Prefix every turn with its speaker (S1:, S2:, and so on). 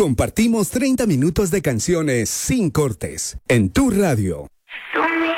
S1: Compartimos 30 minutos de canciones sin cortes en tu radio.